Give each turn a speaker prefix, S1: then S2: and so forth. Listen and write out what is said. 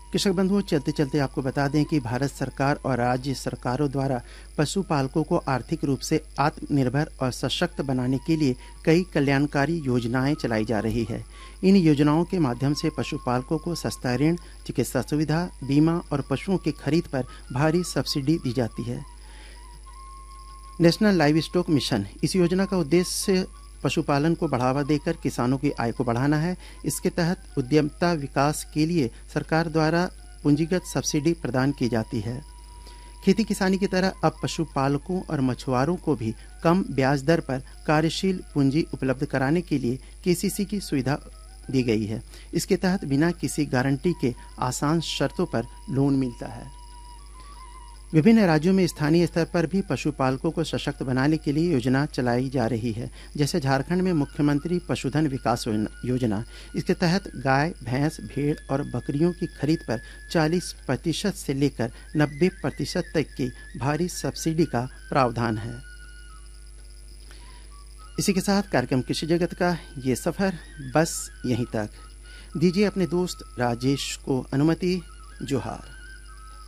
S1: कृषक बंधुओं, चलते चलते आपको बता दें कि भारत सरकार और राज्य सरकारों द्वारा पशुपालकों को आर्थिक रूप से आत्मनिर्भर और सशक्त बनाने के लिए कई कल्याणकारी योजनाएं चलाई जा रही है। इन योजनाओं के माध्यम से पशुपालकों को सस्ता ऋण, चिकित्सा सुविधा, बीमा और पशुओं की खरीद पर भारी सब्सिडी दी जाती है। नेशनल लाइव स्टॉक मिशन, इस योजना का उद्देश्य पशुपालन को बढ़ावा देकर किसानों की आय को बढ़ाना है। इसके तहत उद्यमता विकास के लिए सरकार द्वारा पूंजीगत सब्सिडी प्रदान की जाती है। खेती किसानी की तरह अब पशुपालकों और मछुआरों को भी कम ब्याज दर पर कार्यशील पूंजी उपलब्ध कराने के लिए केसीसी की सुविधा दी गई है। इसके तहत बिना किसी गारंटी के आसान शर्तों पर लोन मिलता है। विभिन्न राज्यों में स्थानीय स्तर पर भी पशुपालकों को सशक्त बनाने के लिए योजना चलाई जा रही है। जैसे झारखंड में मुख्यमंत्री पशुधन विकास योजना, इसके तहत गाय, भैंस, भेड़ और बकरियों की खरीद पर 40% से लेकर 90% तक की भारी सब्सिडी का प्रावधान है। इसी के साथ कार्यक्रम कृषि जगत का ये सफर बस यहीं तक। दीजिए अपने दोस्त राजेश को अनुमति। जोहार।